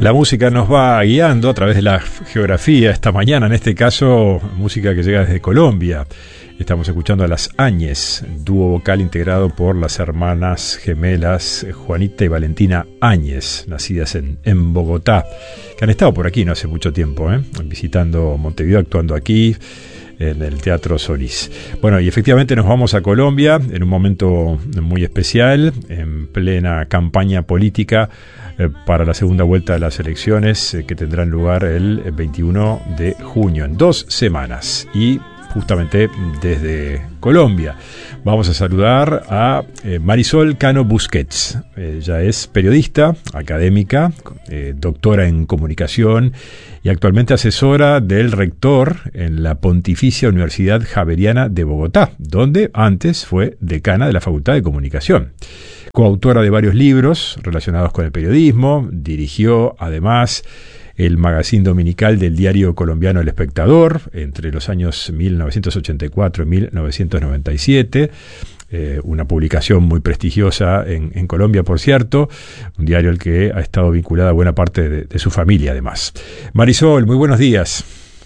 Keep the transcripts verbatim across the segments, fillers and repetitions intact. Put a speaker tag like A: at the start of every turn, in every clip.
A: La música nos va guiando a través de la geografía. Esta mañana, en este caso, música que llega desde Colombia. Estamos escuchando a las Áñez, dúo vocal integrado por las hermanas gemelas Juanita y Valentina Áñez, nacidas en, en Bogotá, que han estado por aquí no hace mucho tiempo, ¿eh? visitando Montevideo, actuando aquí en el Teatro Solís. Bueno, y efectivamente nos vamos a Colombia en un momento muy especial, en plena campaña política eh, para la segunda vuelta de las elecciones eh, que tendrán lugar el veintiuno de junio, en dos semanas. Y justamente desde Colombia vamos a saludar a eh, Marisol Cano Busquets. Ella es periodista, académica, eh, doctora en comunicación y actualmente asesora del rector en la Pontificia Universidad Javeriana de Bogotá, donde antes fue decana de la Facultad de Comunicación. Coautora de varios libros relacionados con el periodismo, dirigió además el magazine dominical del diario colombiano El Espectador entre los años mil novecientos ochenta y cuatro y mil novecientos noventa y siete, eh, una publicación muy prestigiosa en, en Colombia, por cierto, un diario al que ha estado vinculada buena parte de, de su familia, además. Marisol, muy buenos días.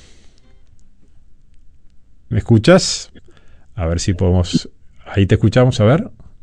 A: ¿Me escuchas? A ver si podemos... Ahí te escuchamos, a ver.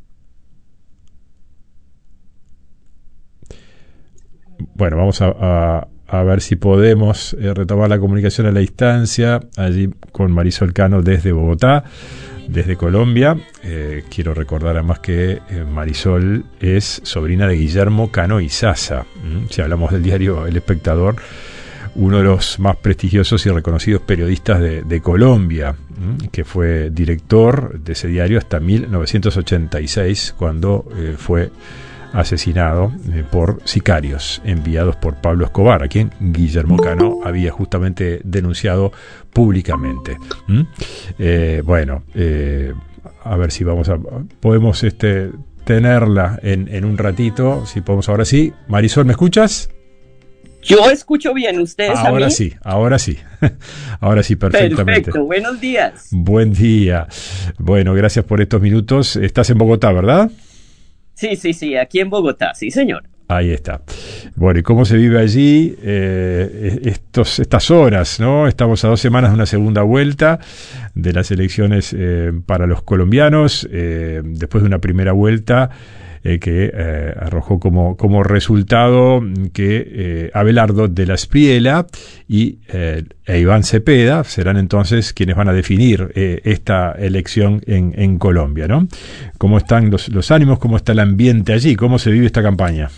A: Bueno, vamos a... a A ver si podemos eh, retomar la comunicación a la distancia, allí con Marisol Cano desde Bogotá, desde Colombia. Eh, quiero recordar además que eh, Marisol es sobrina de Guillermo Cano Izaza. ¿Mm? Si hablamos del diario El Espectador, uno de los más prestigiosos y reconocidos periodistas de, de Colombia, ¿Mm? que fue director de ese diario hasta mil novecientos ochenta y seis, cuando eh, fue asesinado eh, por sicarios enviados por Pablo Escobar, a quien Guillermo Cano había justamente denunciado públicamente. ¿Mm? Eh, bueno, eh, a ver si vamos a podemos este tenerla en, en un ratito, si podemos ahora sí. Marisol, ¿me escuchas?
B: Yo escucho bien, ¿ustedes a mí?
A: Ahora sí, ahora sí, ahora sí, perfectamente.
B: Perfecto, buenos días.
A: Buen día. Bueno, gracias por estos minutos. Estás en Bogotá, ¿verdad?
B: Sí, sí, sí, aquí en Bogotá, sí, señor.
A: Ahí está. Bueno, ¿y cómo se vive allí eh, estos, estas horas, ¿no? Estamos a dos semanas de una segunda vuelta de las elecciones eh, para los colombianos, eh, después de una primera vuelta eh, que eh, arrojó como, como resultado que eh, Abelardo de la Espriella y eh, e Iván Cepeda serán entonces quienes van a definir eh, esta elección en, en Colombia, ¿no? ¿Cómo están los, los ánimos? ¿Cómo está el ambiente allí? ¿Cómo se vive esta campaña?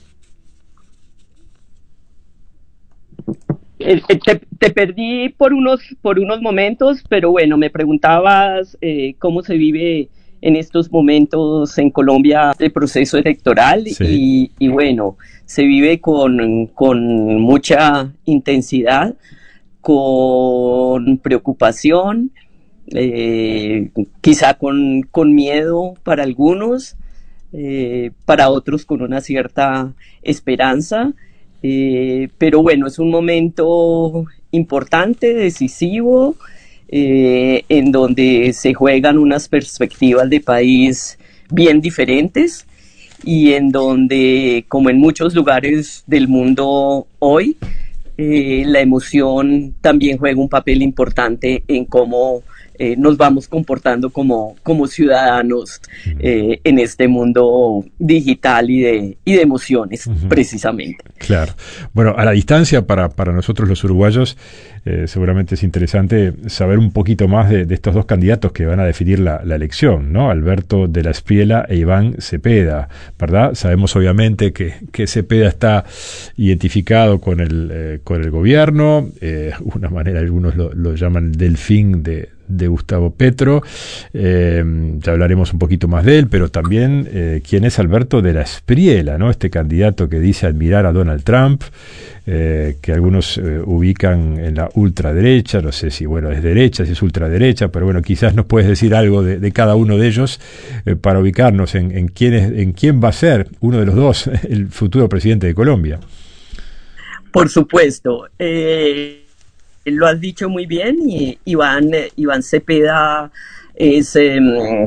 B: Eh, te, te perdí por unos, por unos momentos, pero bueno, me preguntabas eh, cómo se vive en estos momentos en Colombia el proceso electoral. Sí. y, y bueno, se vive con, con mucha intensidad, con preocupación, eh, quizá con, con miedo para algunos, eh, para otros con una cierta esperanza, eh, pero bueno, es un momento importante, decisivo, Eh, en donde se juegan unas perspectivas de país bien diferentes y en donde, como en muchos lugares del mundo hoy, eh, la emoción también juega un papel importante en cómo eh, nos vamos comportando como, como ciudadanos eh, en este mundo digital y de, y de emociones, uh-huh. precisamente.
A: Claro. Bueno, a la distancia, para, para nosotros los uruguayos, eh, seguramente es interesante saber un poquito más de, de estos dos candidatos que van a definir la, la elección, ¿no? Alberto de la Espriella e Iván Cepeda, ¿verdad? Sabemos obviamente que, que Cepeda está identificado con el, eh, con el gobierno, eh, de alguna manera algunos lo, lo llaman delfín de de Gustavo Petro, eh, ya hablaremos un poquito más de él, pero también eh, quién es Alberto de la Espriella, ¿no? Este candidato que dice admirar a Donald Trump, eh, que algunos eh, ubican en la ultraderecha, no sé si bueno es derecha, si es ultraderecha, pero bueno, quizás nos puedes decir algo de, de cada uno de ellos eh, para ubicarnos en, en quién es, en quién va a ser uno de los dos el futuro presidente de Colombia.
B: Por supuesto. Eh... Lo has dicho muy bien, y Iván, Iván Cepeda es eh,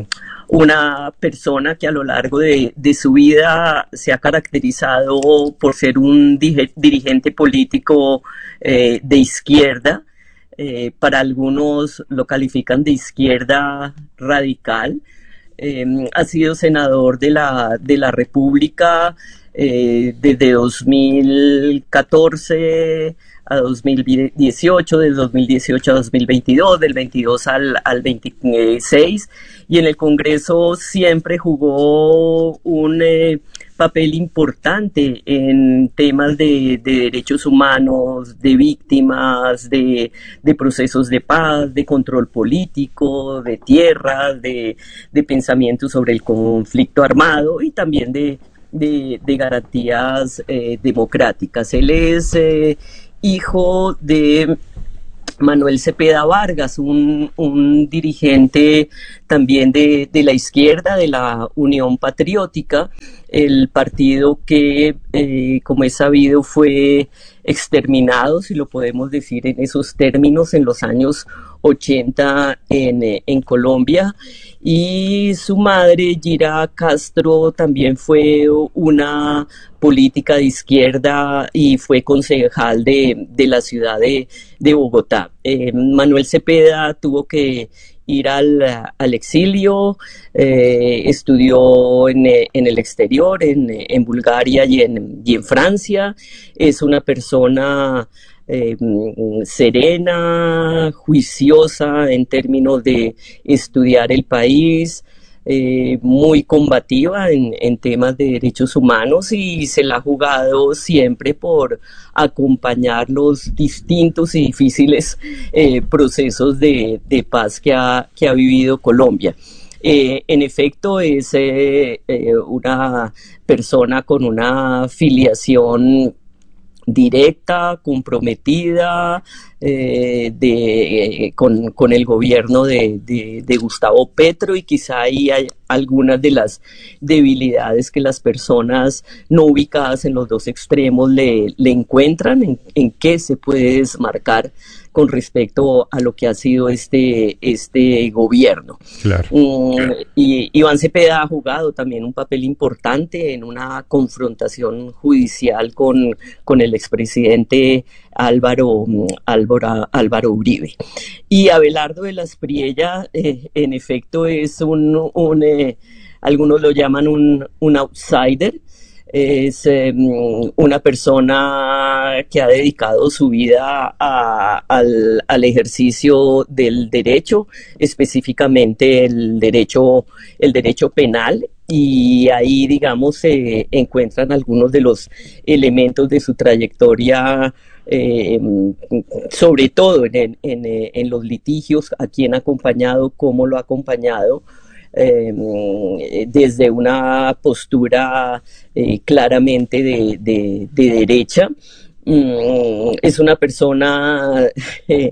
B: una persona que a lo largo de, de su vida se ha caracterizado por ser un dirigente político eh, de izquierda. Eh, para algunos lo califican de izquierda radical. Eh, ha sido senador de la, de la República eh, desde dos mil catorce a dos mil dieciocho, del dos mil dieciocho a dos mil veintidós, del veintidós al, al veintiséis, y en el Congreso siempre jugó un eh, papel importante en temas de, de derechos humanos, de víctimas, de, de procesos de paz, de control político, de tierras, de, de pensamiento sobre el conflicto armado y también de, de, de garantías eh, democráticas. Él es eh, hijo de Manuel Cepeda Vargas, un, un dirigente también de, de la izquierda, de la Unión Patriótica, el partido que, eh, como es sabido, fue exterminado, si lo podemos decir en esos términos, en los años ochenta en, en Colombia. Y su madre, Gira Castro, también fue una política de izquierda y fue concejal de, de la ciudad de, de Bogotá. Eh, Manuel Cepeda tuvo que ir al, al exilio, eh, estudió en, en el exterior, en, en Bulgaria y en, y en Francia. Es una persona Eh, serena, juiciosa en términos de estudiar el país, eh, muy combativa en, en temas de derechos humanos, y se la ha jugado siempre por acompañar los distintos y difíciles eh, procesos de, de paz que ha, que ha vivido Colombia. Eh, en efecto, es eh, eh, una persona con una filiación directa, comprometida eh, de, eh, con, con el gobierno de, de, de Gustavo Petro, y quizá ahí hay algunas de las debilidades que las personas no ubicadas en los dos extremos le, le encuentran, en, en qué se puede desmarcar con respecto a lo que ha sido este, este gobierno.
A: Claro.
B: Um, y Iván Cepeda ha jugado también un papel importante en una confrontación judicial con, con el expresidente Álvaro, Álvaro, Álvaro Uribe. Y Abelardo de la Espriella, eh, en efecto, es un, un eh, algunos lo llaman un, un outsider. Es eh, una persona que ha dedicado su vida a, al, al ejercicio del derecho, específicamente el derecho, el derecho penal, y ahí, digamos, se encuentran algunos de los elementos de su trayectoria, eh, sobre todo en, en, en los litigios, a quién ha acompañado, cómo lo ha acompañado. Eh, desde una postura eh, claramente de, de, de derecha. Mm, es una persona, eh,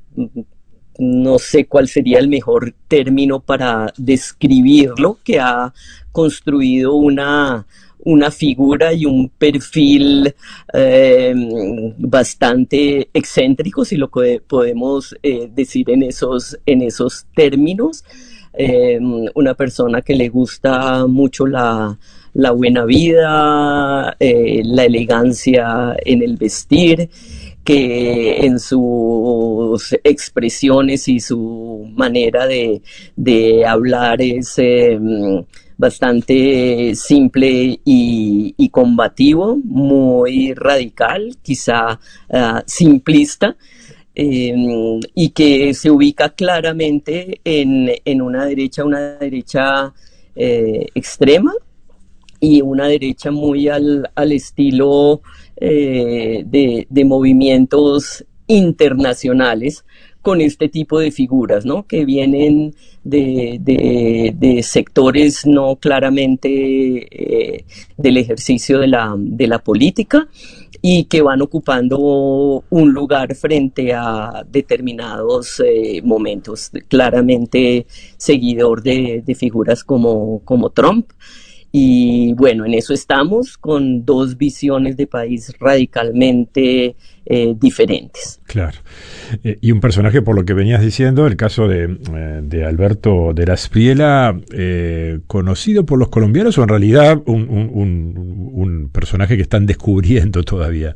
B: no sé cuál sería el mejor término para describirlo, que ha construido una, una figura y un perfil eh, bastante excéntrico, si lo podemos eh, decir en esos, en esos términos. Eh, una persona que le gusta mucho la, la buena vida, eh, la elegancia en el vestir, que en sus expresiones y su manera de, de hablar es eh, bastante simple y, y combativo, muy radical, quizá uh, simplista. Eh, y que se ubica claramente en, en una derecha, una derecha eh, extrema, y una derecha muy al, al estilo eh, de, de movimientos internacionales, con este tipo de figuras, ¿no? Que vienen de, de, de sectores no claramente eh, del ejercicio de la, de la política, y que van ocupando un lugar frente a determinados eh, momentos, claramente seguidor de, de figuras como, como Trump, Y bueno, en eso estamos, con dos visiones de país radicalmente eh, diferentes.
A: Claro. Eh, y un personaje, por lo que venías diciendo, el caso de, eh, de Alberto de la Espriella, eh, conocido por los colombianos, o en realidad un, un, un, un personaje que están descubriendo todavía.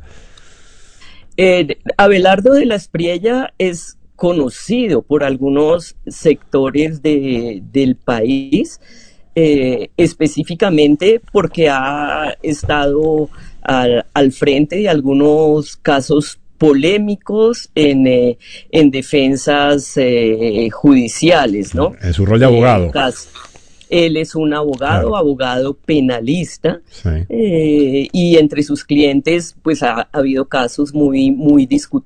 B: Eh, Abelardo de la Espriella es conocido por algunos sectores de, del país, eh, específicamente porque ha estado al, al frente de algunos casos polémicos en, eh, en defensas eh, judiciales, ¿no?
A: En su rol de abogado.
B: Eh, Él es un abogado, claro. abogado penalista, sí. eh, y entre sus clientes pues ha, ha habido casos muy, muy discutidos,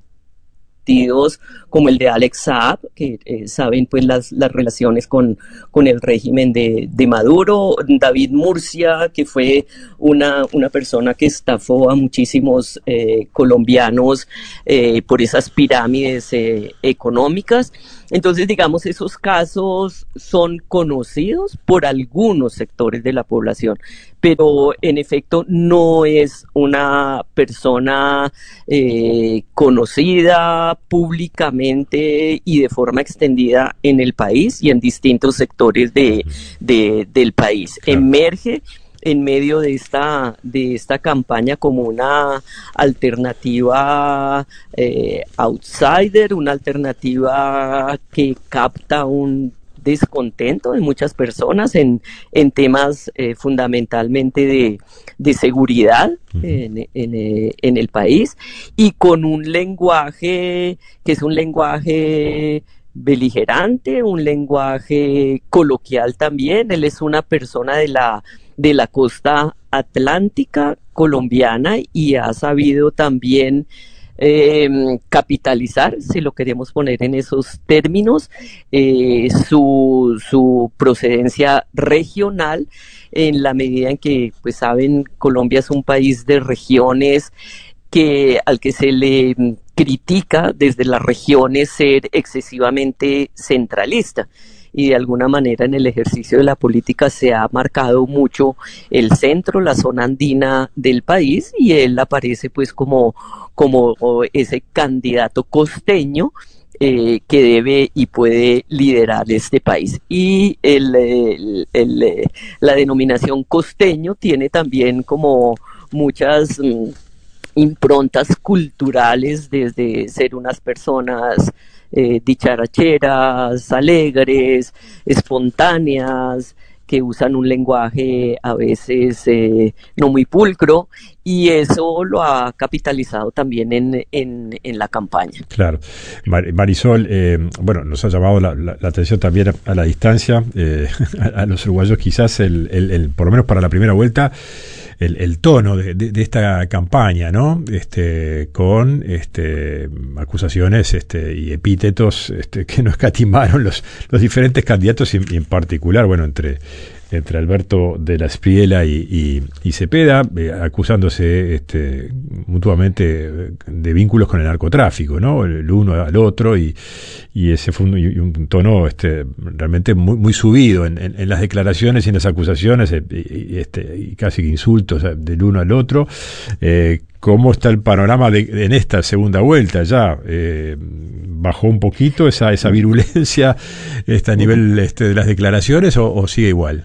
B: como el de Alex Saab, que eh, saben pues las, las relaciones con, con el régimen de, de Maduro, David Murcia, que fue una, una persona que estafó a muchísimos eh, colombianos eh, por esas pirámides eh, económicas. Entonces, digamos, esos casos son conocidos por algunos sectores de la población, pero en efecto no es una persona eh, conocida públicamente y de forma extendida en el país y en distintos sectores de, de, del país. Claro. Emerge en medio de esta, de esta campaña como una alternativa eh, outsider, una alternativa que capta un descontento de muchas personas en, en temas eh, fundamentalmente de, de seguridad uh-huh. en, en, en el país, y con un lenguaje que es un lenguaje beligerante, un lenguaje coloquial también. Él es una persona de la de la costa atlántica colombiana y ha sabido también eh, capitalizar, si lo queremos poner en esos términos, eh, su, su procedencia regional, en la medida en que, pues saben, Colombia es un país de regiones que al que se le critica desde las regiones ser excesivamente centralista. Y de alguna manera en el ejercicio de la política se ha marcado mucho el centro, la zona andina del país, y él aparece pues como, como ese candidato costeño eh, que debe y puede liderar este país. Y el, el, el, la denominación costeño tiene también como muchas mm, improntas culturales, desde ser unas personas Eh, dicharacheras, alegres, espontáneas, que usan un lenguaje a veces eh, no muy pulcro, y eso lo ha capitalizado también en, en, en la campaña.
A: Claro. Mar- Marisol, eh, bueno, nos ha llamado la, la, la atención también a, a la distancia, eh, a, a los uruguayos quizás, el, el, el, por lo menos para la primera vuelta, El, el tono de, de, de esta campaña, ¿no? Este, con este, acusaciones este, y epítetos este, que no escatimaron los, los diferentes candidatos, y, y en particular, bueno, entre, entre Alberto de la Espriella y, y, y Cepeda, eh, acusándose este, mutuamente de vínculos con el narcotráfico, ¿no? El uno al otro, y, y ese fue un, y un tono este, realmente muy, muy subido en, en, en las declaraciones y en las acusaciones, y, y, este, y casi que insultos del uno al otro. Eh, ¿Cómo está el panorama de, de, en esta segunda vuelta ya? Eh, ¿Bajó un poquito esa, esa virulencia este, a nivel este, de las declaraciones, o, o sigue igual?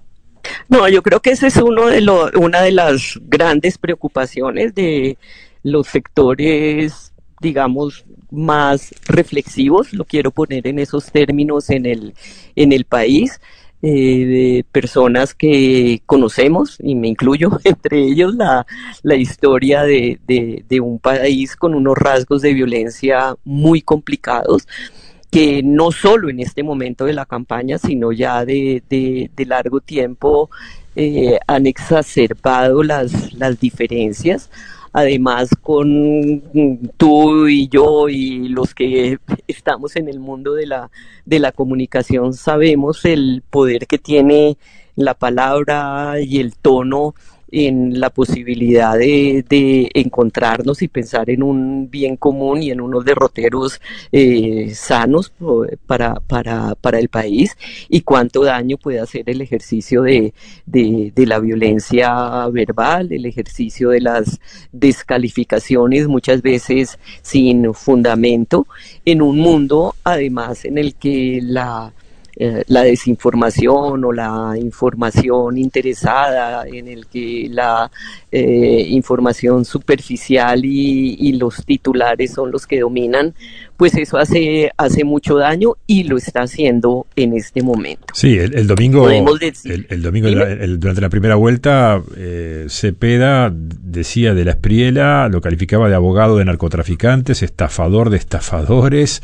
B: No, yo creo que ese es uno de lo, una de las grandes preocupaciones de los sectores, digamos, más reflexivos, lo quiero poner en esos términos, en el, en el país, eh, de personas que conocemos, y me incluyo entre ellos, la, la historia de, de, de un país con unos rasgos de violencia muy complicados, que no solo en este momento de la campaña, sino ya de, de, de largo tiempo eh, han exacerbado las, las diferencias. Además, con tú y yo y los que estamos en el mundo de la, de la comunicación, sabemos el poder que tiene la palabra y el tono en la posibilidad de, de encontrarnos y pensar en un bien común y en unos derroteros eh, sanos para, para, para el país, y cuánto daño puede hacer el ejercicio de, de, de la violencia verbal, el ejercicio de las descalificaciones, muchas veces sin fundamento, en un mundo además en el que la Eh, la desinformación o la información interesada, en el que la eh, información superficial y, y los titulares son los que dominan, pues eso hace, hace mucho daño y lo está haciendo en este momento.
A: Sí, el, el domingo, el, el domingo el, el, durante la primera vuelta, eh, Cepeda decía de la Espriella, lo calificaba de abogado de narcotraficantes, estafador de estafadores.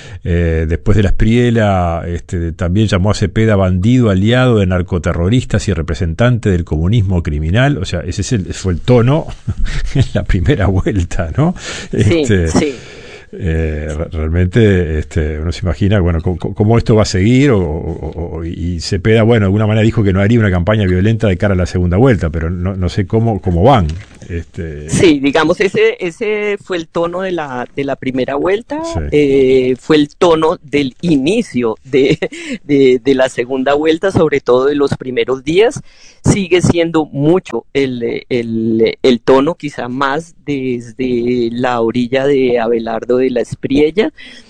A: Eh, después de la Espriella, este, también llamó a Cepeda bandido, aliado de narcoterroristas y representante del comunismo criminal. O sea, ese es el, fue el tono en la primera vuelta, ¿no?
B: Sí,
A: este,
B: sí.
A: Eh, realmente este, uno se imagina, bueno, cómo, cómo esto va a seguir, o, o, o, y Cepeda, bueno, de alguna manera dijo que no haría una campaña violenta de cara a la segunda vuelta, pero no, no sé cómo, cómo van. Este...
B: Sí, digamos, ese ese fue el tono de la de la primera vuelta, sí. eh, fue el tono del inicio de, de, de la segunda vuelta, sobre todo de los primeros días. Sigue siendo mucho el, el, el tono, quizá más desde la orilla de Abelardo de la Espriella.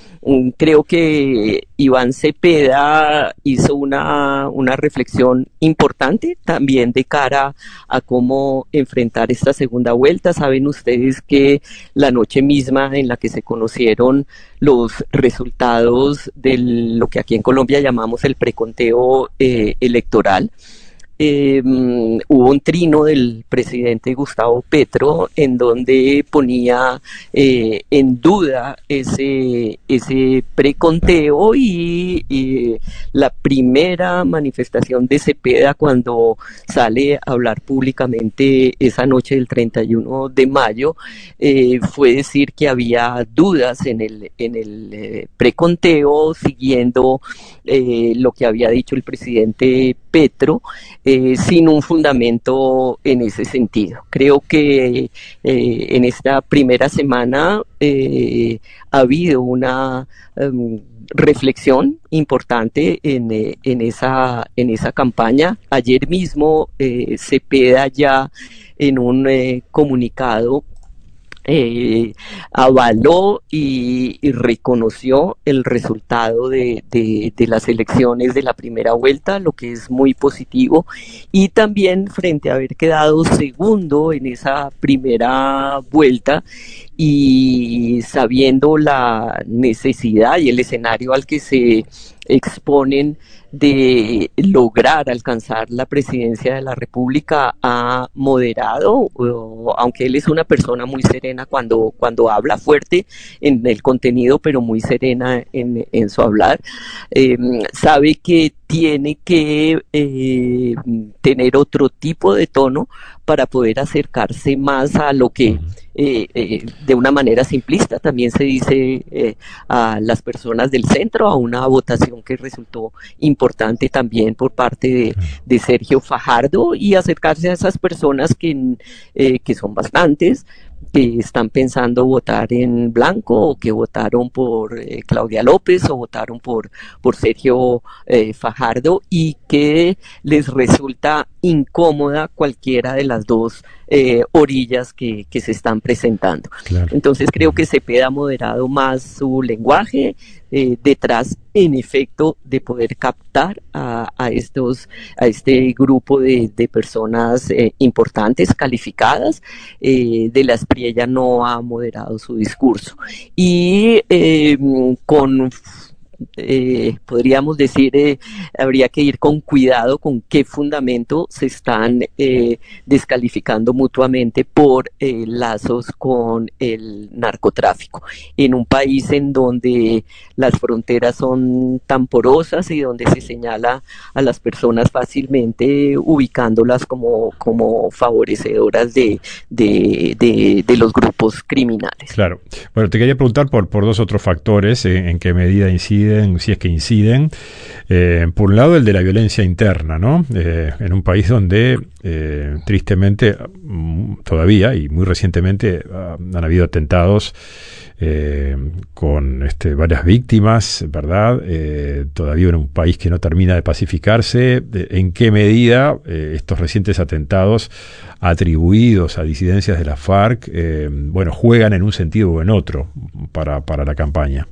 B: Creo que Iván Cepeda hizo una, una reflexión importante también de cara a cómo enfrentar esta segunda vuelta. Saben ustedes que la noche misma en la que se conocieron los resultados de lo que aquí en Colombia llamamos el preconteo eh, electoral, Eh, um, hubo un trino del presidente Gustavo Petro en donde ponía eh, en duda ese, ese preconteo, y, y la primera manifestación de Cepeda cuando sale a hablar públicamente esa noche del treinta y uno de mayo eh, fue decir que había dudas en el, en el eh, preconteo, siguiendo eh, lo que había dicho el presidente Petro, Eh, sin un fundamento en ese sentido. Creo que eh, en esta primera semana eh, ha habido una um, reflexión importante en, eh, en, esa, en esa campaña. Ayer mismo eh, Cepeda ya en un eh, comunicado Eh, avaló y, y reconoció el resultado de, de, de las elecciones de la primera vuelta, lo que es muy positivo, y también frente a haber quedado segundo en esa primera vuelta y sabiendo la necesidad y el escenario al que se exponen de lograr alcanzar la presidencia de la República, ha moderado, aunque él es una persona muy serena cuando, cuando habla, fuerte en el contenido, pero muy serena en, en su hablar. Eh, sabe que tiene que eh, tener otro tipo de tono para poder acercarse más a lo que eh, eh, de una manera simplista también se dice eh, a las personas del centro, a una votación que resultó importante también por parte de, de Sergio Fajardo, y acercarse a esas personas que, eh, que son bastantes, que están pensando votar en blanco, o que votaron por eh, Claudia López, o votaron por, por Sergio eh, Fajardo, y que les resulta incómoda cualquiera de las dos eh, orillas que, que se están presentando. Claro. Entonces creo que Cepeda ha moderado más su lenguaje, eh, detrás en efecto de poder captar a, a estos a este grupo de, de personas eh, importantes, calificadas. eh, de la Espriella no ha moderado su discurso, y eh, con Eh, podríamos decir, eh, habría que ir con cuidado con qué fundamento se están eh, descalificando mutuamente por eh, lazos con el narcotráfico. En un país en donde las fronteras son tan porosas y donde se señala a las personas fácilmente ubicándolas como, como favorecedoras de, de, de, de los grupos criminales.
A: Claro. Bueno, te quería preguntar por, por dos otros factores, eh, en qué medida incide inciden, si es que inciden. Eh, por un lado, el de la violencia interna, ¿no? Eh, en un país donde, eh, tristemente, todavía y muy recientemente uh, han habido atentados eh, con este, varias víctimas, ¿verdad? Eh, todavía en un país que no termina de pacificarse. De, ¿En qué medida eh, estos recientes atentados atribuidos a disidencias de la FARC, eh, bueno, juegan en un sentido o en otro para, para la campaña?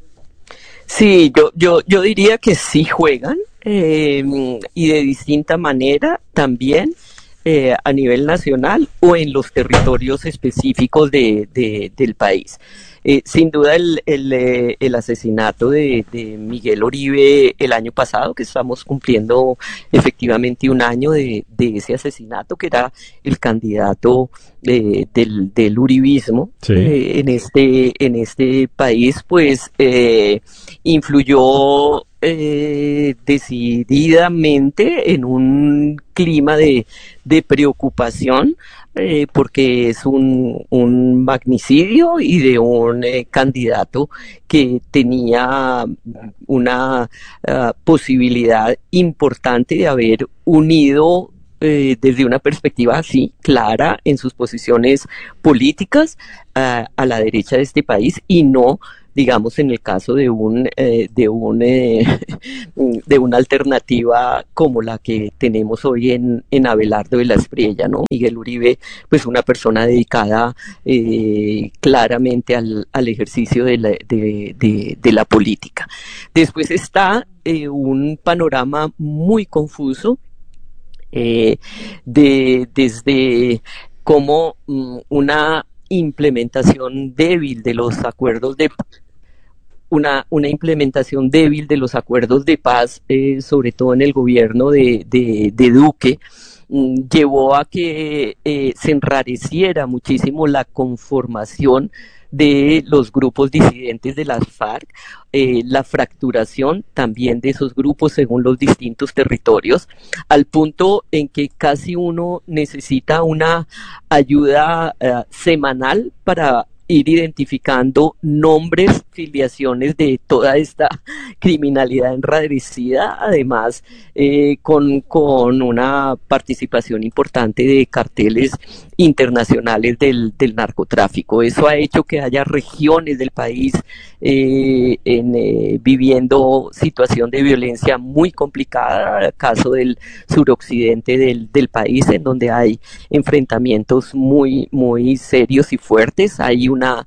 B: Sí, yo, yo, yo diría que sí juegan, eh, y de distinta manera también, eh, a nivel nacional o en los territorios específicos de, de, del país. Eh, sin duda el, el, eh, el asesinato de, de Miguel Uribe el año pasado, que estamos cumpliendo efectivamente un año de, de ese asesinato, que era el candidato eh, del, del uribismo, sí. eh, en este en este país, pues eh, influyó eh, decididamente en un clima de, de preocupación, Eh, porque es un, un magnicidio y de un eh, candidato que tenía una uh, posibilidad importante de haber unido eh, desde una perspectiva así clara en sus posiciones políticas uh, a la derecha de este país, y no, digamos, en el caso de un eh, de un eh, de una alternativa como la que tenemos hoy en, en Abelardo de la Espriella, ¿no? Miguel Uribe, pues una persona dedicada eh, claramente al, al ejercicio de la, de, de, de la política. Después está eh, un panorama muy confuso eh, de desde cómo um, una implementación débil de los acuerdos de una una implementación débil de los acuerdos de paz, eh, sobre todo en el gobierno de, de, de Duque, mm, llevó a que eh, se enrareciera muchísimo la conformación de los grupos disidentes de las FARC, eh, la fracturación también de esos grupos según los distintos territorios, al punto en que casi uno necesita una ayuda uh, semanal para ir identificando nombres, filiaciones de toda esta criminalidad enrarecida, además eh, con, con una participación importante de carteles internacionales del, del narcotráfico. Eso ha hecho que haya regiones del país eh, en, eh, viviendo situación de violencia muy complicada, el caso del suroccidente del, del país, en donde hay enfrentamientos muy, muy serios y fuertes. Hay un una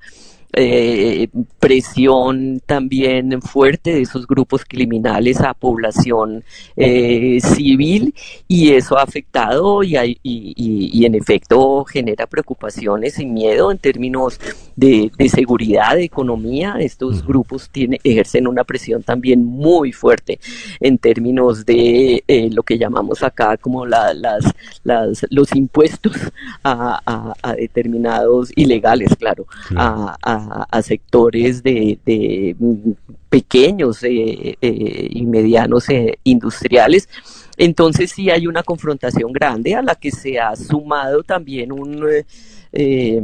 B: eh, presión también fuerte de esos grupos criminales a población eh, civil, y eso ha afectado y, hay, y, y, y en efecto genera preocupaciones y miedo en términos de, de seguridad, de economía. Estos grupos tiene, ejercen una presión también muy fuerte en términos de eh, lo que llamamos acá como la, las, las, los impuestos a, a, a determinados ilegales, claro, claro. a, a A, a sectores de, de pequeños eh, eh, y medianos eh, industriales. Entonces sí hay una confrontación grande a la que se ha sumado también un, eh,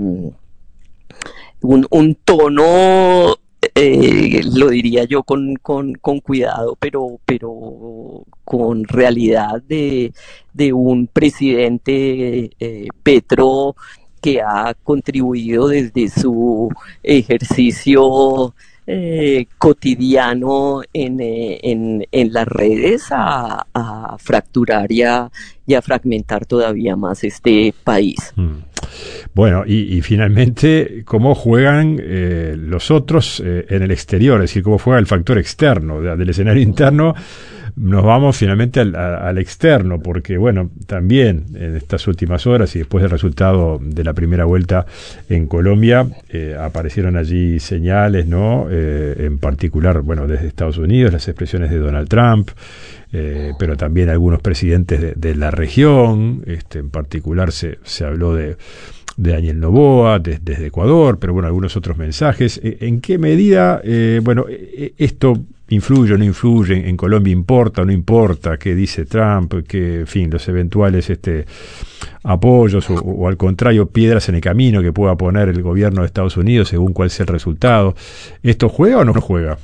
B: un, un tono, eh, lo diría yo con, con, con cuidado, pero, pero con realidad de, de un presidente eh, Petro, que ha contribuido desde su ejercicio eh, cotidiano en, eh, en, en las redes a, a fracturar y a, y a fragmentar todavía más este país.
A: Mm. Bueno, y, y finalmente, ¿cómo juegan eh, los otros eh, en el exterior? Es decir, ¿cómo juega el factor externo? De, del escenario interno nos vamos finalmente al, a, al externo, porque bueno, también en estas últimas horas y después del resultado de la primera vuelta en Colombia, eh, aparecieron allí señales, ¿no? Eh, en particular, bueno, desde Estados Unidos, las expresiones de Donald Trump, eh, pero también algunos presidentes de, de la región, este, en particular se, se habló de de Daniel Noboa, de, desde Ecuador, pero bueno, algunos otros mensajes. ¿En qué medida, eh, bueno, esto influye o no influye en Colombia? ¿Importa o no importa? ¿Qué dice Trump? ¿Qué, en fin, los eventuales este, apoyos o, o al contrario, piedras en el camino que pueda poner el gobierno de Estados Unidos según cuál sea el resultado? ¿Esto juega o no juega?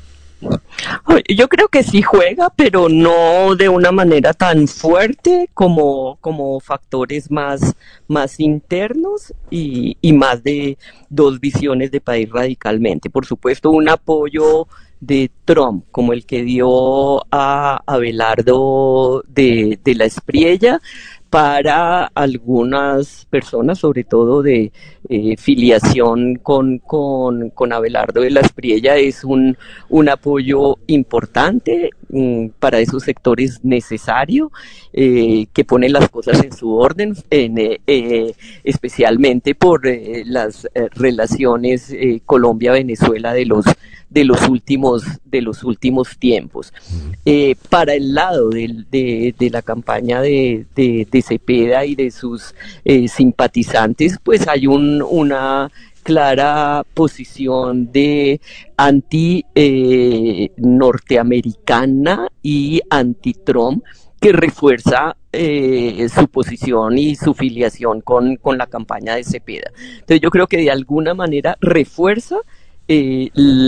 B: Yo creo que sí juega, pero no de una manera tan fuerte como, como factores más, más internos y, y más de dos visiones de país radicalmente. Por supuesto, un apoyo de Trump, como el que dio a Abelardo de, de la Espriella, para algunas personas, sobre todo de eh, filiación con, con, con Abelardo de la Espriella, es un, un apoyo importante, mm, para esos sectores necesario, eh, que pone las cosas en su orden, en, eh, eh, especialmente por eh, las eh, relaciones eh, Colombia-Venezuela de los de los últimos de los últimos tiempos. Eh, para el lado de, de, de la campaña de, de, de Cepeda y de sus eh, simpatizantes, pues hay un, una clara posición de anti eh, norteamericana y anti-Trump, que refuerza eh, su posición y su filiación con, con la campaña de Cepeda. Entonces yo creo que de alguna manera refuerza Eh,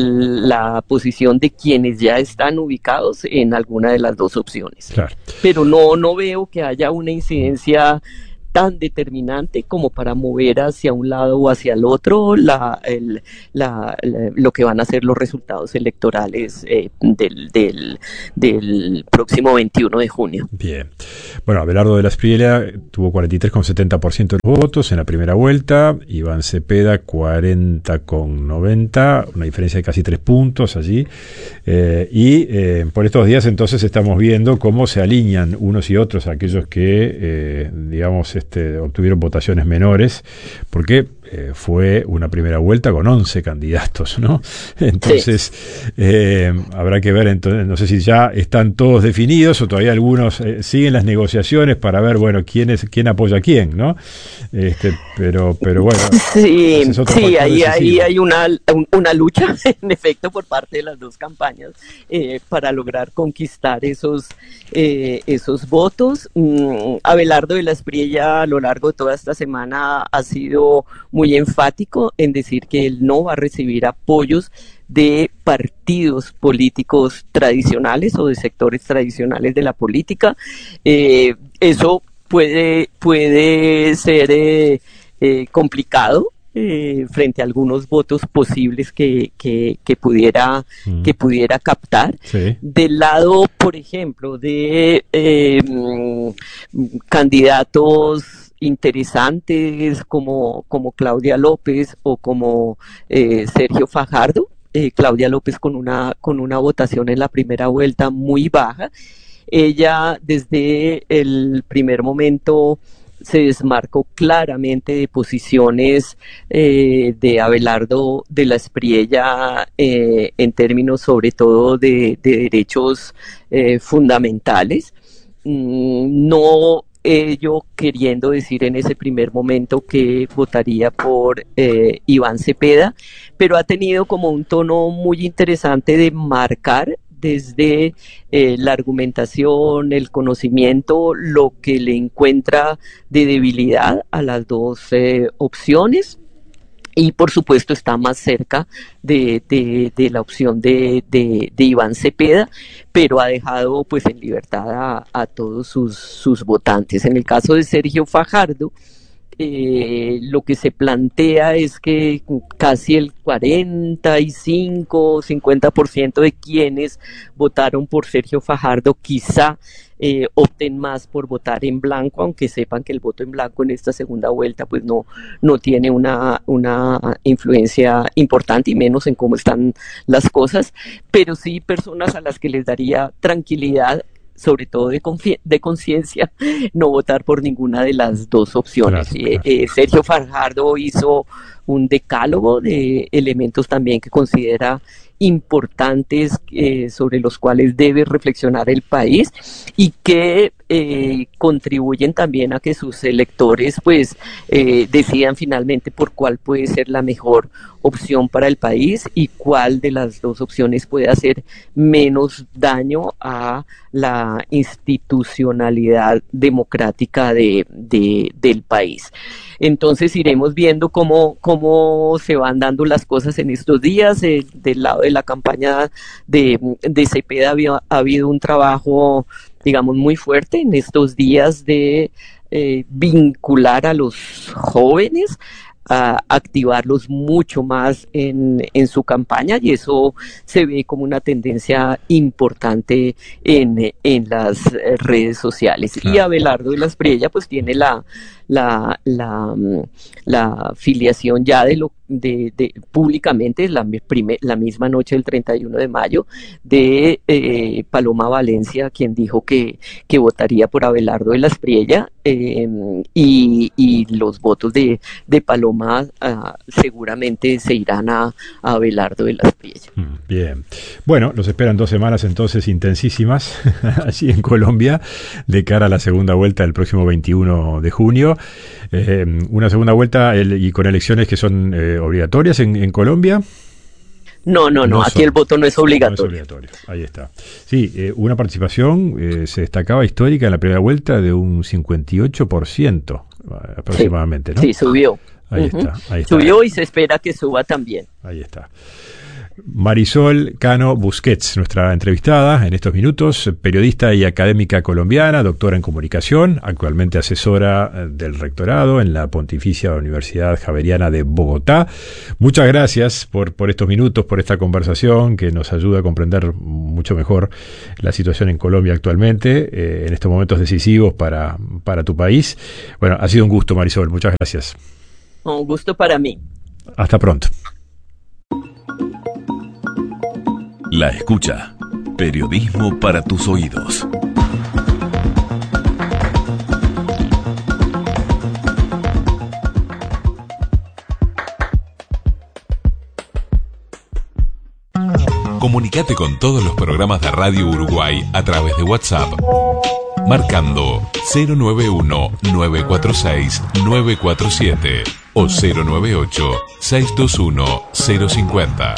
B: la posición de quienes ya están ubicados en alguna de las dos opciones.
A: Claro.
B: Pero no, no veo que haya una incidencia tan determinante como para mover hacia un lado o hacia el otro la, el, la, la, lo que van a ser los resultados electorales eh, del, del, del próximo veintiuno de junio.
A: Bien. Bueno, Abelardo de la Espriella tuvo cuarenta y tres coma setenta por ciento de los votos en la primera vuelta, Iván Cepeda cuarenta coma noventa, una diferencia de casi tres puntos allí, eh, y eh, por estos días entonces estamos viendo cómo se alinean unos y otros, aquellos que, eh, digamos, Este, obtuvieron votaciones menores, porque eh, fue una primera vuelta con once candidatos, ¿no? Entonces, sí. eh, habrá que ver, entonces, no sé si ya están todos definidos o todavía algunos eh, siguen las negociaciones para ver, bueno, quién es, quién apoya a quién, ¿no? Este, pero, pero bueno.
B: Sí, sí, ahí, ahí hay una, una lucha, en efecto, por parte de las dos campañas, eh, para lograr conquistar esos, eh, esos votos. Mm, Abelardo de la Espriella a lo largo de toda esta semana ha sido muy enfático en decir que él no va a recibir apoyos de partidos políticos tradicionales o de sectores tradicionales de la política. Eh, eso puede, puede ser eh, eh, complicado eh, frente a algunos votos posibles que, que, que, pudiera, mm. que pudiera captar. Sí. Del lado, por ejemplo, de eh, candidatos interesantes como, como Claudia López o como eh, Sergio Fajardo, eh, Claudia López con una, con una votación en la primera vuelta muy baja. Ella desde el primer momento se desmarcó claramente de posiciones eh, de Abelardo de la Espriella eh, en términos sobre todo de, de derechos eh, fundamentales. Mm, no ello queriendo decir en ese primer momento que votaría por eh, Iván Cepeda, pero ha tenido como un tono muy interesante de marcar desde eh, la argumentación, el conocimiento, lo que le encuentra de debilidad a las dos eh, opciones. Y por supuesto está más cerca de, de, de la opción de, de, de Iván Cepeda, pero ha dejado pues en libertad a, a todos sus, sus votantes. En el caso de Sergio Fajardo, eh, lo que se plantea es que casi el cuarenta y cinco, cincuenta por ciento de quienes votaron por Sergio Fajardo quizá Eh, opten más por votar en blanco, aunque sepan que el voto en blanco en esta segunda vuelta pues no, no tiene una, una influencia importante y menos en cómo están las cosas, pero sí personas a las que les daría tranquilidad, sobre todo de, de conciencia, no votar por ninguna de las dos opciones. Claro, claro. Eh, eh, Sergio Fajardo hizo un decálogo de elementos también que considera importantes eh, sobre los cuales debe reflexionar el país y que eh, contribuyen también a que sus electores pues eh, decidan finalmente por cuál puede ser la mejor opción para el país y cuál de las dos opciones puede hacer menos daño a la institucionalidad democrática de, de, del país. Entonces iremos viendo cómo, cómo se van dando las cosas en estos días. Eh, del lado de la campaña de, de Cepeda había, ha habido un trabajo, digamos, muy fuerte en estos días de eh, vincular a los jóvenes, a activarlos mucho más en, en su campaña, y eso se ve como una tendencia importante en, en las redes sociales. Claro. Y Abelardo de la Espriella pues tiene la la la, la filiación ya de lo de, de públicamente la, primer, la misma noche del treinta y uno de mayo de eh, Paloma Valencia, quien dijo que, que votaría por Abelardo de la Espriella, eh, y, y los votos de, de Paloma uh, seguramente se irán a, a Abelardo de la Espriella.
A: Bien, bueno, los esperan dos semanas entonces intensísimas allí en Colombia de cara a la segunda vuelta del próximo veintiuno de junio. Eh, una segunda vuelta el, y con elecciones que son eh, obligatorias en, en Colombia.
B: No, no, no, no aquí son, el voto no es obligatorio.
A: No es obligatorio, ahí está. Sí, eh, una participación eh, se destacaba histórica en la primera vuelta de un cincuenta y ocho por ciento aproximadamente,
B: sí,
A: ¿no?
B: Sí, subió.
A: Ahí uh-huh. está, ahí está.
B: Subió y se espera que suba también.
A: Ahí está. Marisol Cano Busquets, nuestra entrevistada en estos minutos, periodista y académica colombiana, doctora en comunicación, actualmente asesora del rectorado en la Pontificia Universidad Javeriana de Bogotá. Muchas gracias por, por estos minutos, por esta conversación que nos ayuda a comprender mucho mejor la situación en Colombia actualmente, eh, en estos momentos decisivos para, para tu país. Bueno, ha sido un gusto, Marisol, muchas gracias.
B: Un gusto para mí.
A: Hasta pronto.
C: La escucha. Periodismo para tus oídos. Comunicate con todos los programas de Radio Uruguay a través de WhatsApp, marcando cero nueve uno, nueve cuatro seis, nueve cuatro siete o cero nueve ocho, seis dos uno, cero cinco cero.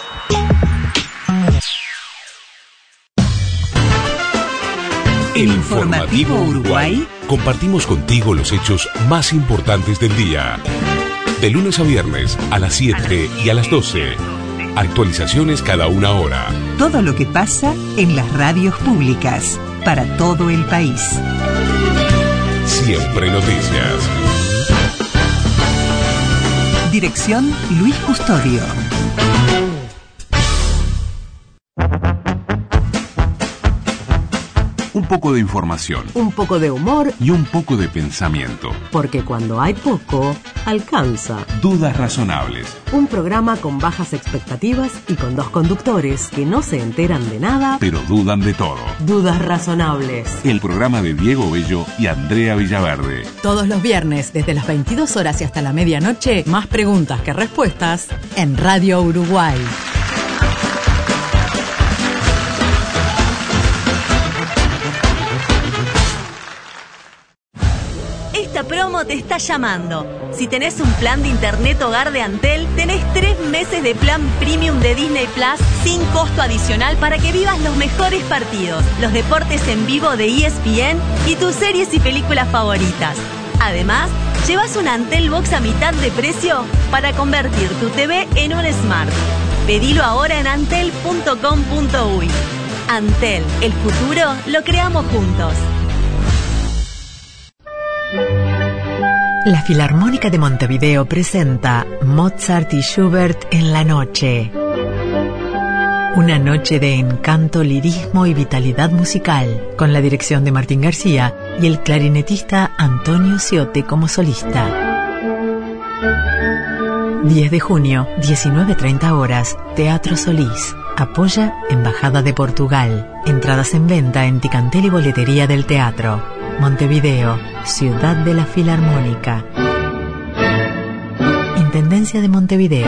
D: El Informativo Uruguay.
C: Compartimos contigo los hechos más importantes del día. De lunes a viernes a las siete y a las doce. Actualizaciones cada una hora.
D: Todo lo que pasa en las radios públicas para todo el país.
C: Siempre noticias.
D: Dirección Luis Custodio.
C: Un poco de información.
E: Un poco de humor.
C: Y un poco de pensamiento.
E: Porque cuando hay poco, alcanza.
C: Dudas razonables.
E: Un programa con bajas expectativas y con dos conductores que no se enteran de nada,
C: pero dudan de todo.
E: Dudas razonables.
C: El programa de Diego Bello y Andrea Villaverde.
F: Todos los viernes, desde las veintidós horas y hasta la medianoche, más preguntas que respuestas en Radio Uruguay.
G: Esta promo te está llamando. Si tenés un plan de internet hogar de Antel, tenés tres meses de plan premium de Disney Plus sin costo adicional para que vivas los mejores partidos, los deportes en vivo de E S P N y tus series y películas favoritas. Además, llevas un Antel Box a mitad de precio para convertir tu T V en un Smart. Pedilo ahora en antel punto com punto uy. Antel, el futuro lo creamos juntos.
H: La Filarmónica de Montevideo presenta Mozart y Schubert en la noche. Una noche de encanto, lirismo y vitalidad musical, con la dirección de Martín García y el clarinetista Antonio Ciote como solista. diez de junio, diecinueve treinta horas, Teatro Solís. Apoya Embajada de Portugal. Entradas en venta en Ticantel y Boletería del Teatro. Montevideo, Ciudad de la Filarmónica. Intendencia de Montevideo.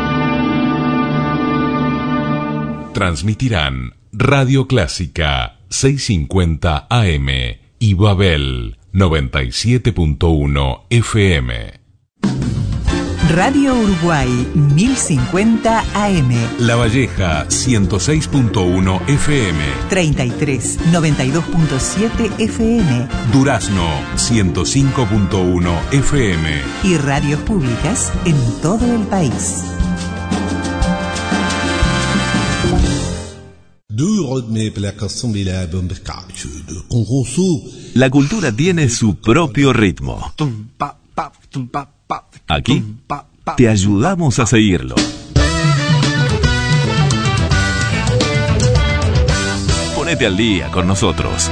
C: Transmitirán Radio Clásica seiscientos cincuenta A M y Babel noventa y siete punto uno F M.
D: Radio Uruguay mil cincuenta A M.
C: La Valleja ciento seis punto uno F M.
D: treinta y tres, noventa y dos punto siete F M.
C: Durazno ciento cinco punto uno F M.
D: Y radios públicas en todo el país.
I: La cultura tiene su propio ritmo. Aquí te ayudamos a seguirlo. Ponete al día con nosotros.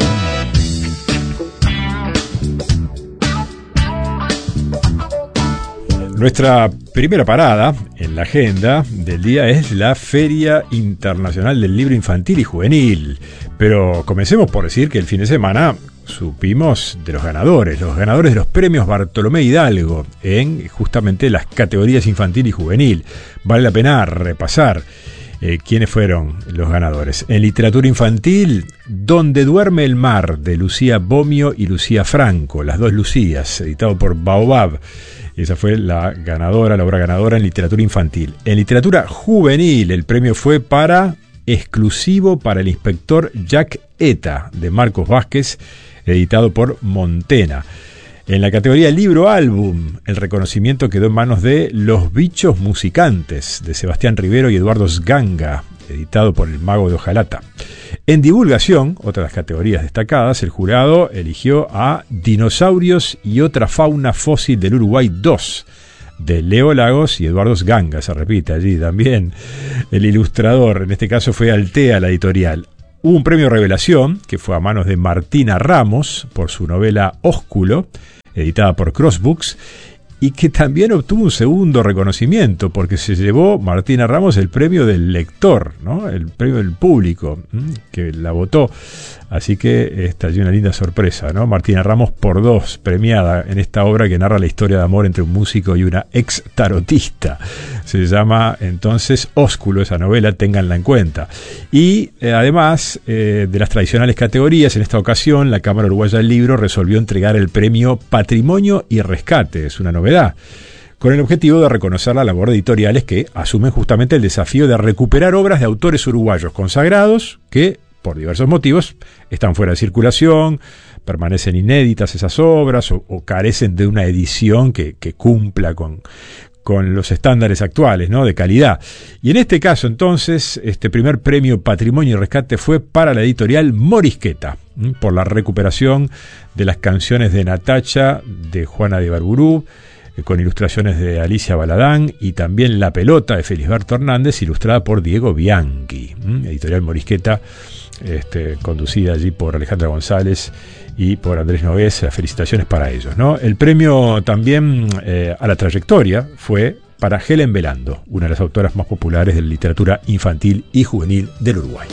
A: Nuestra primera parada en la agenda del día es la Feria Internacional del Libro Infantil y Juvenil. Pero comencemos por decir que el fin de semana supimos de los ganadores, los ganadores de los premios Bartolomé Hidalgo en justamente las categorías infantil y juvenil. Vale la pena repasar eh, quiénes fueron los ganadores. En literatura infantil, Donde duerme el mar, de Lucía Bomio y Lucía Franco, las dos Lucías, editado por Baobab. Esa fue la ganadora, la obra ganadora en literatura infantil. En literatura juvenil, el premio fue para Exclusivo para el inspector Jack Eta, de Marcos Vázquez, editado por Montena. En la categoría libro álbum, el reconocimiento quedó en manos de Los bichos musicantes, de Sebastián Rivero y Eduardo Sganga, editado por El Mago de Ojalata. En divulgación, otra de las categorías destacadas, el jurado eligió a Dinosaurios y otra fauna fósil del Uruguay dos, de Leo Lagos y Eduardo Sganga, se repite allí también. El ilustrador, en este caso fue Altea, la editorial. Hubo un premio Revelación, que fue a manos de Martina Ramos, por su novela Ósculo, editada por Crossbooks, y que también obtuvo un segundo reconocimiento, porque se llevó Martina Ramos el premio del lector, ¿no? El premio del público, ¿m? que la votó. Así que esta es una linda sorpresa, ¿no? Martina Ramos por dos, premiada en esta obra que narra la historia de amor entre un músico y una ex tarotista. Se llama entonces Ósculo, esa novela, ténganla en cuenta. Y eh, además eh, de las tradicionales categorías, en esta ocasión la Cámara Uruguaya del Libro resolvió entregar el premio Patrimonio y Rescate, es una novedad, con el objetivo de reconocer la labor de editoriales que asumen justamente el desafío de recuperar obras de autores uruguayos consagrados que, por diversos motivos, están fuera de circulación, permanecen inéditas esas obras o, o carecen de una edición que, que cumpla con, con los estándares actuales, ¿no?, de calidad. Y en este caso, entonces, este primer premio Patrimonio y Rescate fue para la editorial Morisqueta, ¿m? por la recuperación de las canciones de Natacha, de Juana de Barburú, eh, con ilustraciones de Alicia Baladán, y también La Pelota, de Felisberto Hernández, ilustrada por Diego Bianchi. ¿m? Editorial Morisqueta, Este, conducida allí por Alejandra González y por Andrés Nogués. Felicitaciones para ellos, ¿no? El premio también eh, a la trayectoria fue para Helen Velando, una de las autoras más populares de la literatura infantil y juvenil del Uruguay.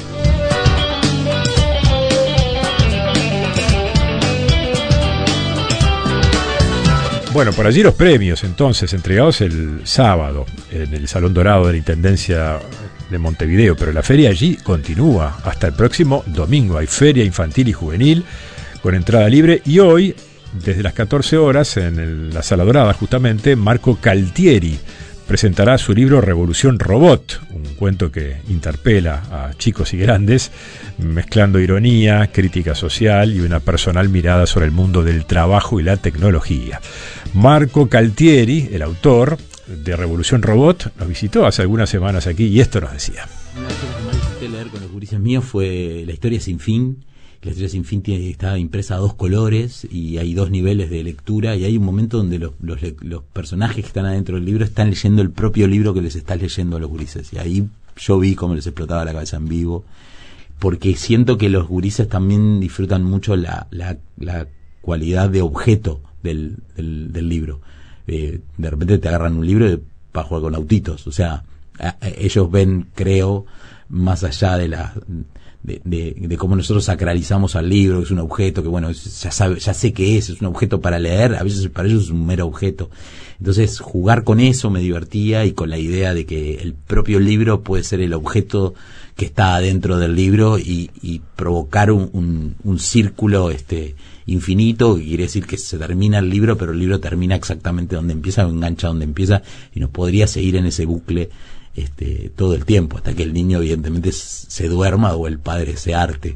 A: Bueno, por allí los premios, entonces, entregados el sábado en el Salón Dorado de la Intendencia de Montevideo, pero la feria allí continúa hasta el próximo domingo. Hay feria infantil y juvenil con entrada libre, y hoy, desde las catorce horas, en el, la Sala Dorada justamente, Marco Caltieri presentará su libro Revolución Robot, un cuento que interpela a chicos y grandes, mezclando ironía, crítica social y una personal mirada sobre el mundo del trabajo y la tecnología. Marco Caltieri, el autor de Revolución Robot, nos visitó hace algunas semanas aquí y esto nos decía.
J: Una de las cosas que más disfruté leer con los gurises míos fue La historia sin fin. La historia sin fin tiene, está impresa a dos colores y hay dos niveles de lectura, y hay un momento donde los, los, los personajes que están adentro del libro están leyendo el propio libro que les estás leyendo a los gurises, y ahí yo vi cómo les explotaba la cabeza en vivo, porque siento que los gurises también disfrutan mucho la, la, la cualidad de objeto del, del, del libro. Eh, de repente te agarran un libro para jugar con autitos, o sea, a, a, ellos ven, creo, más allá de la de, de, de cómo nosotros sacralizamos al libro, que es un objeto que, bueno, ya sabe, ya sé qué es, es un objeto para leer, a veces para ellos es un mero objeto. Entonces, jugar con eso me divertía, y con la idea de que el propio libro puede ser el objeto que está adentro del libro, y, y provocar un, un, un círculo este infinito, que quiere decir que se termina el libro, pero el libro termina exactamente donde empieza, o engancha donde empieza, y nos podría seguir en ese bucle este todo el tiempo, hasta que el niño evidentemente se duerma o el padre se harte.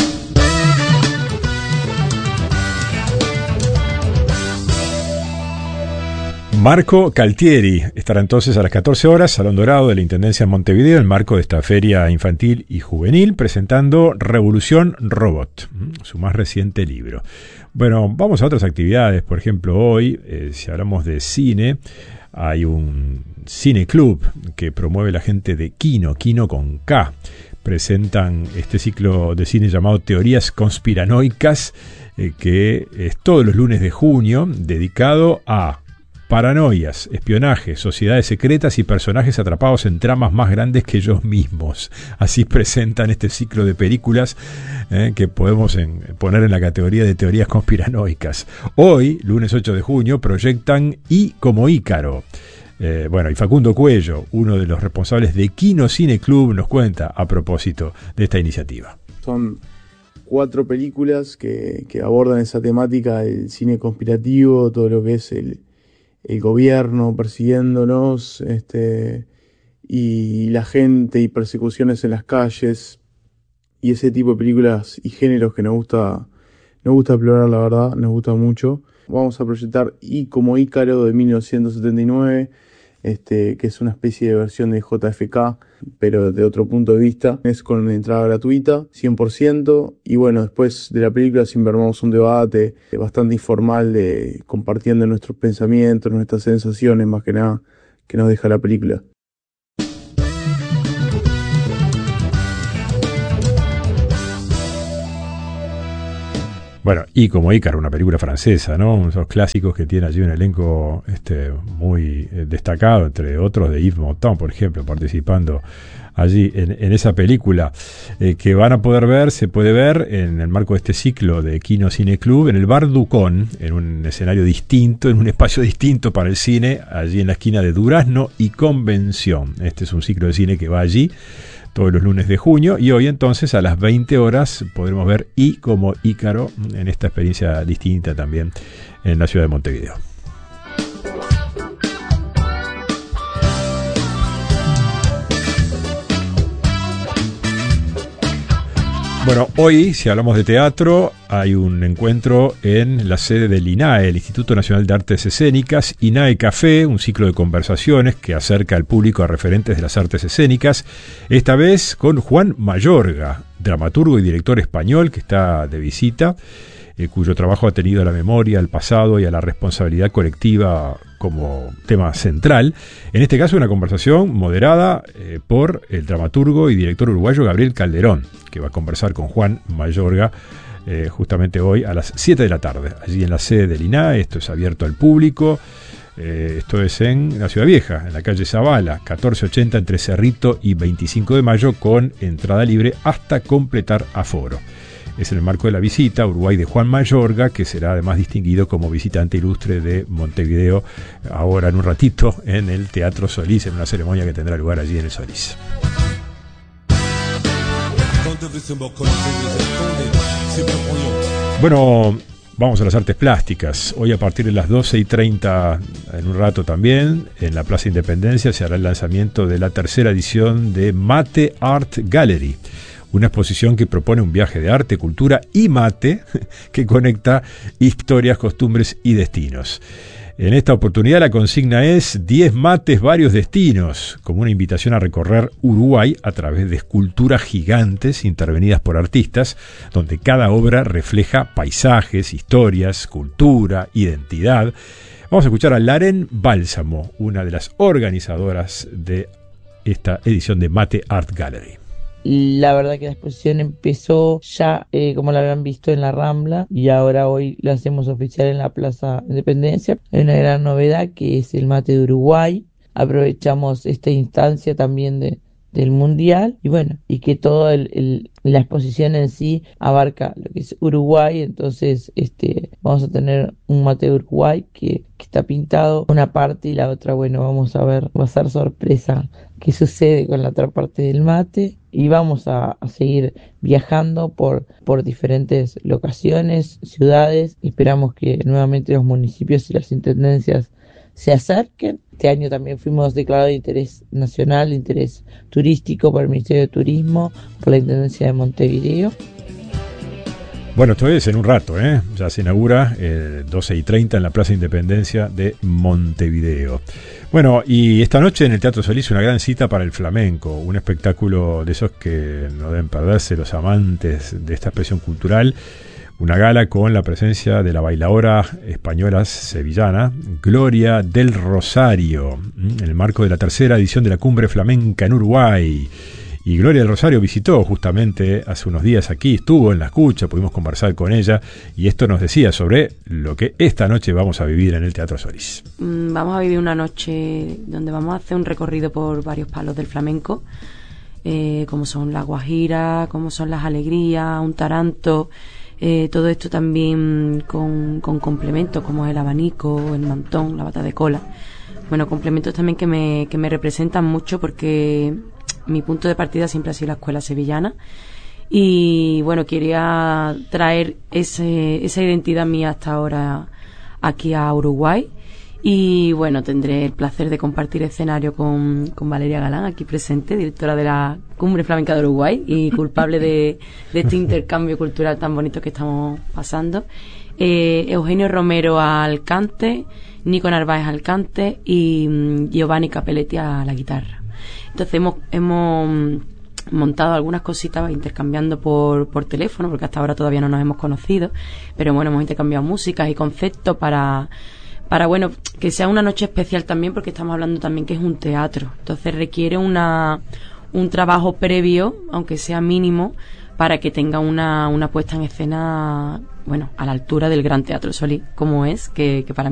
A: Marco Caltieri estará entonces a las catorce horas, Salón Dorado de la Intendencia de Montevideo, en el marco de esta feria infantil y juvenil, presentando Revolución Robot, su más reciente libro. Bueno, vamos a otras actividades. Por ejemplo, hoy, eh, si hablamos de cine, hay un cine club que promueve la gente de Kino, Kino con K. Presentan este ciclo de cine llamado Teorías Conspiranoicas, eh, que es todos los lunes de junio, dedicado a paranoias, espionaje, sociedades secretas y personajes atrapados en tramas más grandes que ellos mismos. Así presentan este ciclo de películas eh, que podemos en, poner en la categoría de teorías conspiranoicas. Hoy, lunes ocho de junio, proyectan I como Ícaro. Eh, bueno, y Facundo Cuello, uno de los responsables de Kino Cine Club, nos cuenta a propósito de esta iniciativa.
K: Son cuatro películas que, que abordan esa temática del cine conspirativo, todo lo que es el el gobierno persiguiéndonos, este, y la gente y persecuciones en las calles, y ese tipo de películas y géneros que nos gusta, nos gusta explorar, la verdad, nos gusta mucho. Vamos a proyectar I como Ícaro de mil novecientos setenta y nueve, este, que es una especie de versión de J F K, pero de otro punto de vista. Es con entrada gratuita, cien por ciento, y bueno, después de la película siempre armamos un debate bastante informal, de compartiendo nuestros pensamientos, nuestras sensaciones, más que nada, que nos deja la película.
A: Bueno, y como Ícaro, una película francesa, ¿no? Uno de esos clásicos que tiene allí un elenco este, muy eh, destacado, entre otros de Yves Montand, por ejemplo, participando allí en, en esa película, eh, que van a poder ver, se puede ver en el marco de este ciclo de Kino Cine Club, en el Bar Ducón, en un escenario distinto, en un espacio distinto para el cine, allí en la esquina de Durazno y Convención. Este es un ciclo de cine que va allí todos los lunes de junio, y hoy entonces a las veinte horas podremos ver I como Ícaro en esta experiencia distinta también en la ciudad de Montevideo. Bueno, hoy, si hablamos de teatro, hay un encuentro en la sede del I N A E, el Instituto Nacional de Artes Escénicas, I N A E Café, un ciclo de conversaciones que acerca al público a referentes de las artes escénicas, esta vez con Juan Mayorga, dramaturgo y director español que está de visita, eh, cuyo trabajo ha tenido a la memoria, al pasado y a la responsabilidad colectiva como tema central. En este caso, una conversación moderada eh, por el dramaturgo y director uruguayo Gabriel Calderón, que va a conversar con Juan Mayorga eh, justamente hoy a las siete de la tarde, allí en la sede del I N A E. Esto es abierto al público. Eh, esto es en la Ciudad Vieja, en la calle Zavala, catorce ochenta entre Cerrito y veinticinco de mayo, con entrada libre hasta completar aforo. Es en el marco de la visita a Uruguay de Juan Mayorga, que será además distinguido como visitante ilustre de Montevideo ahora en un ratito en el Teatro Solís, en una ceremonia que tendrá lugar allí en el Solís. Bueno, vamos a las artes plásticas. Hoy a partir de las doce y treinta, en un rato también, en la Plaza Independencia se hará el lanzamiento de la tercera edición de Mate Art Gallery, una exposición que propone un viaje de arte, cultura y mate que conecta historias, costumbres y destinos. En esta oportunidad la consigna es diez mates, varios destinos, como una invitación a recorrer Uruguay a través de esculturas gigantes intervenidas por artistas, donde cada obra refleja paisajes, historias, cultura, identidad. Vamos a escuchar a Laren Bálsamo, una de las organizadoras de esta edición de Mate Art Gallery.
L: La verdad que la exposición empezó ya, eh, como la habrán visto, en la Rambla, y ahora hoy la hacemos oficial en la Plaza Independencia. Hay una gran novedad que es el mate de Uruguay. Aprovechamos esta instancia también de, del mundial, y bueno, y que todo el, el, la exposición en sí abarca lo que es Uruguay. Entonces este vamos a tener un mate de Uruguay que, que está pintado una parte, y la otra, bueno, vamos a ver, va a ser sorpresa qué sucede con la otra parte del mate. Y vamos a, a seguir viajando por, por diferentes locaciones, ciudades. Esperamos que nuevamente los municipios y las intendencias se acerquen. Este año también fuimos declarados de interés nacional, de interés turístico por el Ministerio de Turismo, por la Intendencia de Montevideo.
A: Bueno, esto es en un rato, ¿eh? Ya se inaugura eh, doce y treinta en la Plaza Independencia de Montevideo. Bueno, y esta noche en el Teatro Solís una gran cita para el flamenco, un espectáculo de esos que no deben perderse los amantes de esta expresión cultural. Una gala con la presencia de la bailaora española sevillana Gloria del Rosario, en el marco de la tercera edición de la Cumbre Flamenca en Uruguay. Y Gloria del Rosario visitó justamente hace unos días aquí, estuvo en la escucha, pudimos conversar con ella y esto nos decía sobre lo que esta noche vamos a vivir en el Teatro Solís.
M: Vamos a vivir una noche donde vamos a hacer un recorrido por varios palos del flamenco, eh, como son la guajira, como son las alegrías, un taranto, eh, todo esto también con, con complementos como el abanico, el mantón, la bata de cola. Bueno, complementos también que me, que me representan mucho porque mi punto de partida siempre ha sido la escuela sevillana y bueno, quería traer ese, esa identidad mía hasta ahora aquí a Uruguay. Y bueno, tendré el placer de compartir escenario con, con Valeria Galán, aquí presente, directora de la Cumbre Flamenca de Uruguay y culpable de, de este intercambio cultural tan bonito que estamos pasando. Eh, Eugenio Romero al cante, Nico Narváez al cante y um, Giovanni Capelletti a la guitarra. Entonces hemos, hemos montado algunas cositas intercambiando por, por teléfono, porque hasta ahora todavía no nos hemos conocido, pero bueno, hemos intercambiado músicas y conceptos para... para bueno, que sea una noche especial también, porque estamos hablando también que es un teatro, entonces requiere una un trabajo previo, aunque sea mínimo, para que tenga una, una puesta en escena, bueno, a la altura del Gran Teatro Solís, como es, que, que para